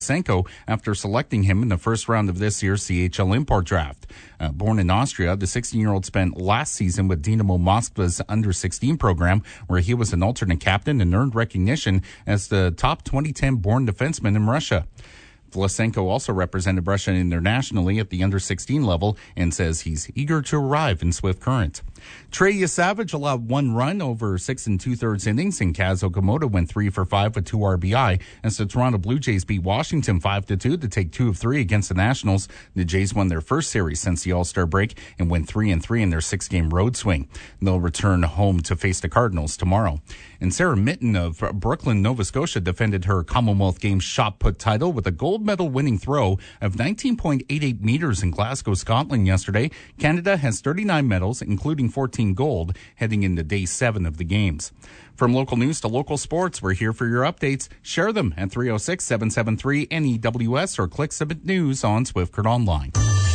Vlasenko after selecting him in the first round of this year's CHL import draft. Born in Austria, the 16-year-old spent last season with Dynamo Moskva's under-16 program, where he was an alternate captain and earned recognition as the top 2010 born defenseman in Russia. Vlasenko also represented Russia internationally at the under-16 level and says he's eager to arrive in Swift Current. Trey Yesavage allowed 1 run over 6 2/3 innings, and Kaz Okamoto went 3 for 5 with 2 RBI as the Toronto Blue Jays beat Washington 5-2 to take 2 of 3 against the Nationals. The Jays won their first series since the All-Star break and went 3-3 in their 6-game road swing. They'll return home to face the Cardinals tomorrow. And Sarah Mitten of Brooklyn, Nova Scotia, defended her Commonwealth Games shot put title with a gold medal winning throw of 19.88 meters in Glasgow, Scotland yesterday. Canada has 39 medals, including 14 gold, heading into day 7 of the games. From local news to local sports, we're here for your updates. Share them at 306-773-NEWS or click Submit News on Swift Current Online.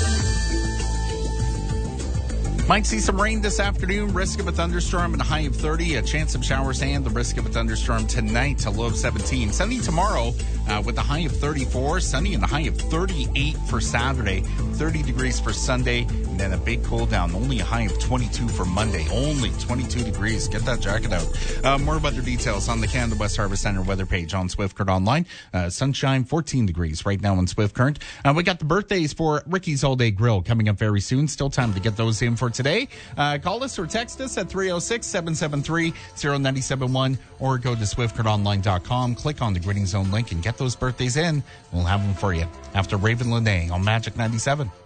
Might see some rain this afternoon, risk of a thunderstorm and a high of 30, a chance of showers and the risk of a thunderstorm tonight, a low of 17. Sunny tomorrow with a high of 34, sunny and a high of 38 for Saturday, 30 degrees for Sunday, and then a big cool down, only a high of 22 for Monday, only 22 degrees. Get that jacket out. More weather details on the Canada West Harvest Center weather page on Swift Current Online. Sunshine, 14 degrees right now in Swift Current. We got the birthdays for Ricky's All Day Grill coming up very soon. Still time to get those in for today. Call us or text us at 306-773-0971 or go to swiftcurrentonline.com, click on the Gritting Zone link and get those birthdays in. We'll have them for you after Raven Lene on Magic 97.